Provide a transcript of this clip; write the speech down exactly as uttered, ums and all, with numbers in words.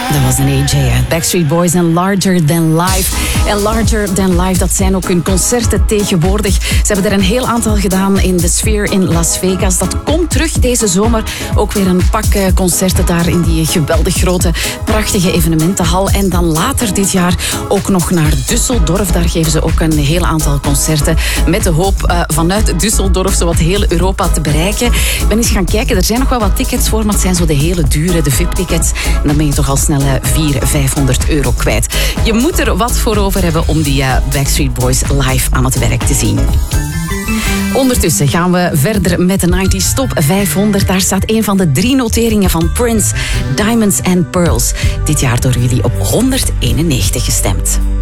Dat was een A J, hè. Backstreet Boys en Larger Than Life. En Larger Than Life, dat zijn ook hun concerten tegenwoordig. Ze hebben er een heel aantal gedaan in de Sphere in Las Vegas. Dat komt terug deze zomer. Ook weer een pak concerten daar in die geweldig grote, prachtige evenementenhal. En dan later dit jaar ook nog naar Düsseldorf. Daar geven ze ook een heel aantal concerten. Met de hoop uh, vanuit Düsseldorf zowat heel Europa te bereiken. Ik ben eens gaan kijken, er zijn nog wel wat tickets voor, maar het zijn zo de hele dure, de V I P-tickets. En dan ben je toch al snel vierhonderd, vijfhonderd euro kwijt. Je moet er wat voor over hebben om die uh, Backstreet Boys live aan het werk te zien. Ondertussen gaan we verder met de negentig Top vijfhonderd. Daar staat een van de drie noteringen van Prince, Diamonds and Pearls. Dit jaar door jullie op honderdeenennegentig gestemd.